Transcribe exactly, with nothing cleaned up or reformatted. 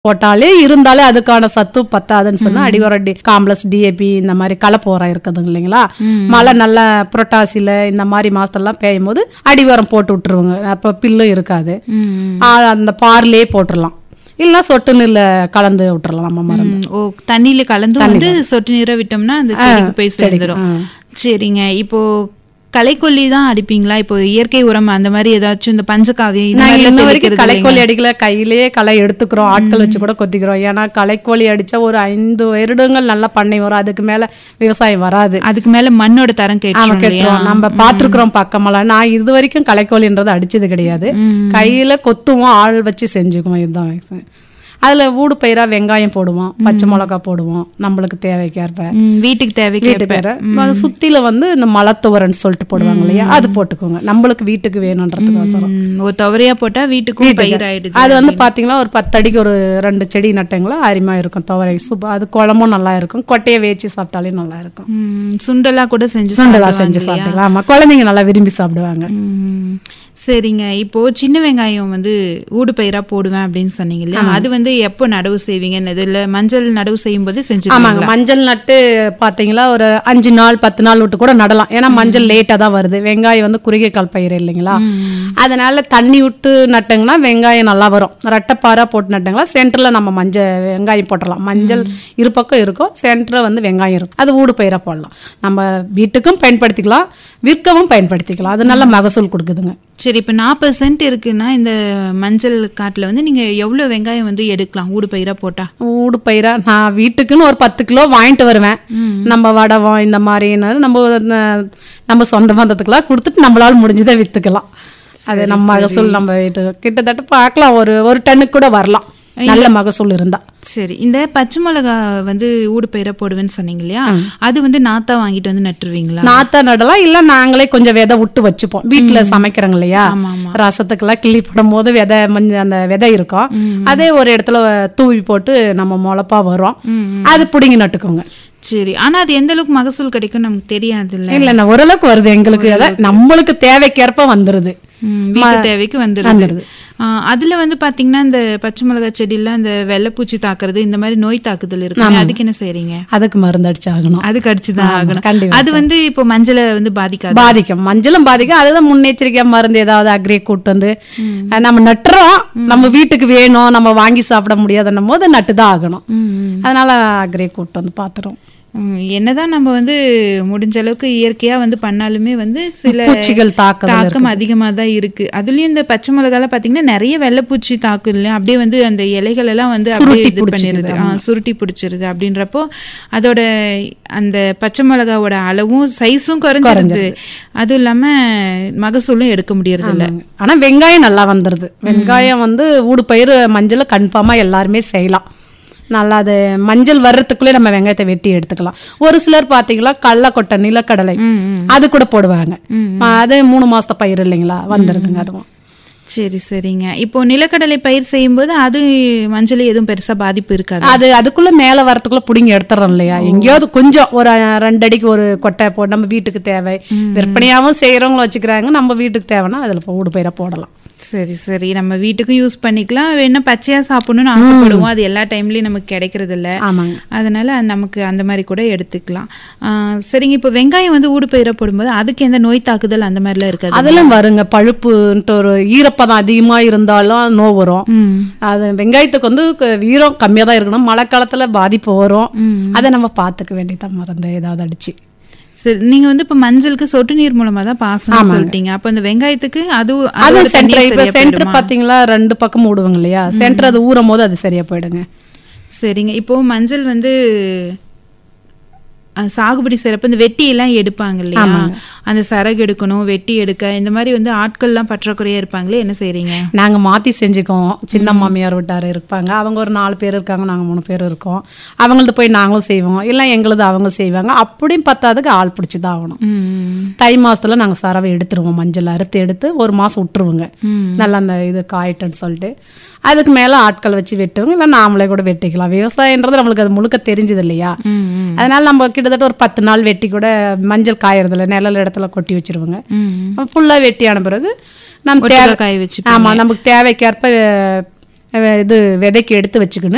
போட்டாலே இருந்தாலே அதுக்கான சத்து பத்தாதுன்னு சொன்னா அடிவரம் டி காம்ப்ளெக்ஸ் டிஏபி இந்த மாதிரி கலப்போரம் இருக்குதுங்க இல்லைங்களா. மழை நல்லா புரட்டாசியில இந்த மாதிரி மாசத்தெல்லாம் பெய்யும் போது அடிவரம் போட்டு விட்டுருவாங்க. அப்ப பில்லும் இருக்காது. அந்த பார்லயே போட்டுடலாம், இல்ல சொட்டு நீர்ல கலந்து விட்டுறலாம் நம்ம மருந்து. ஓ, தண்ணியில கலந்து வந்து சொட்டு நீரை விட்டோம்னா அந்த செடிக்கு போய் சேர்ந்துரும். சரிங்க. இப்போ களைக்கொல்லி தான் அடிப்பீங்களா? இப்போ இயற்கை உரம் அந்த மாதிரி ஏதாச்சும் இந்த பஞ்சகாவி இன்ன வரைக்கும் களைக்கொல்லி அடிக்கல, கையிலேயே களை எடுத்துக்கிறோம், ஆட்கள் வச்சு கூட கொத்திக்கிறோம். ஏன்னா களைக்கொல்லி அடிச்சா ஒரு ஐந்து வருடங்கள் நல்லா பண்ணை வரும், அதுக்கு மேல விவசாயம் வராது. அதுக்கு மேல மண்ணோட தரம் கேட்டுரும். நம்ம பாத்துருக்கிறோம் பக்கமெல்லாம். நான் இது வரைக்கும் களைக்கொல்லின்றது அடிச்சது கிடையாது. கையில கொத்துவோம், ஆள் வச்சு செஞ்சுக்குவோம். இதுதான். அதுல ஊடு பயிரா வெங்காயம் போடுவோம், பச்சை மிளகா போடுவோம், நம்மளுக்கு தேவைக்கேற்ப வீட்டுக்கு தேவைக்கு. சுத்தில வந்து இந்த மலத்துவரன்னு சொல்லிட்டு போடுவாங்க இல்லையா, அது போட்டுக்கோங்க நம்மளுக்கு வீட்டுக்கு வேணும்ன்றதுக்கோசரம். ஒரு துவரையா போட்டா வீட்டுக்கும் பயிர் ஆயிடுது. அது வந்து பாத்தீங்கன்னா ஒரு பத்து அடிக்கு ஒரு ரெண்டு செடி நட்டுங்களா அருமையா இருக்கும் துவரை. சூப்பா அது குழம்பும் நல்லா இருக்கும், கொட்டையை வேச்சு சாப்பிட்டாலே நல்லா இருக்கும். சுண்டலா கூட செஞ்சு சுண்டலா செஞ்சு சாப்பிடலாம். ஆமா, குழந்தைங்க நல்லா விரும்பி சாப்பிடுவாங்க. சரிங்க. இப்போ சின்ன வெங்காயம் வந்து ஊடு பயிரா போடுவேன் அப்படின்னு சொன்னீங்க இல்லையா, அது வந்து எப்போ நடவு செய்வீங்க? இதுல மஞ்சள் நடவு செய்யும் போது செஞ்சு. ஆமாங்க, மஞ்சள் நட்டு பாத்தீங்களா ஒரு அஞ்சு நாள் பத்து நாள் விட்டு கூட நடலாம். ஏன்னா மஞ்சள் லேட்டா தான் வருது. வெங்காயம் வந்து குறுகிய கால் பயிர் இல்லைங்களா, அதனால தண்ணி விட்டு நட்டுங்கன்னா வெங்காயம் நல்லா வரும். ரெட்டைப்பாரா போட்டு நட்டுங்களா சென்டர்ல நம்ம மஞ்சள் வெங்காயம் போட்டுடலாம். மஞ்சள் இரு பக்கம் இருக்கும், சென்டர்ல வந்து வெங்காயம் இருக்கும். அது ஊடு பயிரா போடலாம். நம்ம வீட்டுக்கும் பயன்படுத்திக்கலாம், விற்கவும் பயன்படுத்திக்கலாம். அது நல்ல மகசூல் கொடுக்குதுங்க. சரி, இப்போ நாற்பது சென்ட் இருக்குன்னா இந்த மஞ்சள் காட்டில் வந்து நீங்கள் எவ்வளோ வெங்காயம் வந்து எடுக்கலாம் ஊடு பயிராக போட்டா? ஊடு பயிரா நான் வீட்டுக்குன்னு ஒரு பத்து கிலோ வாங்கிட்டு வருவேன். நம்ம வடவம் இந்த மாதிரின்னு நம்ம நம்ம சொந்த பந்தத்துக்கெல்லாம் கொடுத்துட்டு நம்மளால முடிஞ்சதை விற்றுக்கலாம். அது நம்ம மகசூல் நம்ம வீட்டு கிட்டத்தட்ட பார்க்கலாம், ஒரு ஒரு டன்னுக்கு கூட வரலாம் நல்ல மகசூல் இருந்தா. சரி, இந்த பச்சை மிளகா வந்து ஊடு பயிரா போடுவேன்னு சொன்னீங்க இல்லையா, அது வந்து நாத்தா வாங்கிட்டு வந்து நட்டுருவீங்களா? நாத்தா நடலாம், இல்ல நாங்களே கொஞ்சம் விதை விட்டு வச்சுப்போம். வீட்டுல சமைக்கிறோங்க இல்லையா, ரசத்துக்கெல்லாம் கிள்ளி போடும் போது விதை மஞ்சள் அந்த விதை இருக்கும், அதே ஒரு இடத்துல தூவி போட்டு நம்ம முளைப்பா வரும், அது பிடிங்கி நட்டுக்கோங்க. சரி, ஆனா அது எந்த அளவுக்கு மகசூல் கிடைக்கும் நமக்கு தெரியாது இல்ல? இல்ல, ஓரளவுக்கு வருது எங்களுக்கு. நம்மளுக்கு தேவைக்கேற்ப வந்துருது, தேவைக்கு வந்துருது. அதுல வந்து பாத்தீங்கன்னா இந்த பச்சை மிளகாய் செடியில அந்த வெள்ளைப்பூச்சி தாக்குறது இந்த மாதிரி நோய் தாக்குதல் இருக்கு, அதுக்கு என்ன செய்றீங்க? அதுக்கு மருந்து அடிச்சு ஆகணும். அதுக்கு அடிச்சுதான் ஆகணும். கண்டிப்பா. அது வந்து இப்போ மஞ்சளை வந்து பாதிக்காது? பாதிக்கும், மஞ்சளும் பாதிக்கும். அதுதான் முன்னெச்சரிக்கையா மருந்து ஏதாவது அக்ரி கூட்டு வந்து நம்ம நட்டுறோம், நம்ம வீட்டுக்கு வேணும், நம்ம வாங்கி சாப்பிட முடியாதுன்னும் போது நட்டுதான் ஆகணும். அதனால அக்ரி கூட்டு வந்து பாத்துறோம். என்னதான் நம்ம வந்து முடிஞ்ச அளவுக்கு இயற்கையா வந்து பண்ணாலுமே வந்து சில பூச்சிகள் தாக்கம் அதிகமா தான் இருக்கு. அதுலயும் இந்த பச்சை மிளகால பாத்தீங்கன்னா நிறைய வெள்ளைப்பூச்சி தாக்கு இல்லையா, அப்படியே வந்து அந்த இலைகள் எல்லாம் வந்து அப்படியே இது பண்ணிருது, சுருட்டி பிடிச்சிருது. அப்படின்றப்போ அதோட அந்த பச்சை மிளகாவோட அளவும் சைஸும் குறைஞ்சிருது, அதுவும் இல்லாம மகசூலும் எடுக்க முடியறது இல்ல. ஆனா வெங்காயம் நல்லா வந்துருது. வெங்காயம் வந்து ஊடு பயிர் மஞ்சள் கன்ஃபார்மா எல்லாருமே செய்யலாம். நல்லா அது மஞ்சள் வர்றதுக்குள்ளே நம்ம வெங்காயத்தை வெட்டி எடுத்துக்கலாம். ஒரு சிலர் பாத்தீங்களா கடலை கொட்டை நிலக்கடலை அது கூட போடுவாங்க, அது மூணு மாசத்த பயிர் இல்லைங்களா, வந்துருதுங்க அதுவும். சரி சரிங்க. இப்போ நிலக்கடலை பயிர் செய்யும் போது அது மஞ்சள் எதுவும் பெருசா பாதிப்பு இருக்காது? அது அதுக்குள்ள மேல வரத்துக்குள்ள புடிங்கி எடுத்துறோம் இல்லையா, எங்கேயாவது கொஞ்சம் ஒரு ரெண்டு அடிக்கு ஒரு கொட்டை போட்டு நம்ம வீட்டுக்கு தேவை, விற்பனையாவும் செய்யறவங்களும் வச்சுக்கிறாங்க, நம்ம வீட்டுக்கு தேவைன்னா அதுல ஊடு பயிரை போடலாம். சரி சரி, நம்ம வீட்டுக்கும் யூஸ் பண்ணிக்கலாம். வேணா பச்சையா சாப்பிடணும்னு ஆசைப்படுவோம், அது எல்லா டைம்லயும் நமக்கு கிடைக்கிறது இல்ல, அதனால நமக்கு அந்த மாதிரி கூட எடுத்துக்கலாம். சரிங்க, இப்போ வெங்காயம் வந்து ஊடு பயிரை போடும்போது அதுக்கு எந்த நோய் தாக்குதல் அந்த மாதிரி எல்லாம் இருக்காது? அதெல்லாம் வருங்க. பழுப்புன்ட்டு ஒரு ஈரப்பதம் அதிகமா இருந்தாலும் நோய் வரும். அது வெங்காயத்துக்கு வந்து ஈரம் கம்மியா தான் இருக்கணும், மழை காலத்துல பாதிப்பு வரும். அதை நம்ம பாத்துக்க வேண்டியதான் மருந்து ஏதாவது அடிச்சு. சரி, நீங்க வந்து இப்ப மஞ்சளுக்கு சொட்டு நீர் மூலமா தான் பாசனம் சொல்லிட்டீங்க, அப்ப இந்த வெங்காயத்துக்கு அது அது சென்டர் இப்ப சென்டர் பாத்தீங்களா ரெண்டு பக்கம் ஊடுவாங்க இல்லையா, சென்டர் அது ஊறும் போது அது சரியா போயிடுங்க. சரிங்க. இப்போ மஞ்சள் வந்து சாகுபடி செய்யறப்ப இந்த வெட்டி எல்லாம் எடுப்பாங்க இல்லையா, அந்த சரகு எடுக்கணும், வெட்டி எடுக்க இந்த மாதிரி வந்து ஆட்கள் எல்லாம் பற்றாக்குறையா இருப்பாங்களே, என்ன செய்றீங்க? நாங்க மாத்தி செஞ்சுக்கோம். சின்ன மாமியார் விட்டாரு இருப்பாங்க, அவங்க ஒரு நாலு பேர் இருக்காங்க, நாங்க மூணு பேர் இருக்கோம். அவங்களது போய் நாங்களும் செய்வோம், இல்லை எங்களது அவங்க செய்வாங்க. அப்படியும் பத்தாதுக்கு ஆள் பிடிச்சிதான் ஆகணும். தை மாசத்துல நாங்க சரவை எடுத்துருவோம், மஞ்சள் அறுத்து எடுத்து ஒரு மாசம் விட்டுருவோங்க, நல்லா அந்த இது காயிட்டுன்னு சொல்லிட்டு. அதுக்கு மேல ஆட்கள் வச்சு வெட்டுவோங்க, இல்லை நாமளே கூட வெட்டிக்கலாம். விவசாயன்றது நம்மளுக்கு அது முழுக்க தெரிஞ்சது இல்லையா, அதனால நம்ம கிட்டத்தட்ட ஒரு பத்து நாள் வெட்டி கூட மஞ்சள் காயறதுல நிழல் இடத்துல கொட்டி வச்சிருவோங்க. ஃபுல்லா வெட்டியான பிறகு நம்ம தேவை காய வச்சு, ஆமா நமக்கு தேவைக்கேற்ப இது விதைக்கு எடுத்து வச்சுக்கணும்.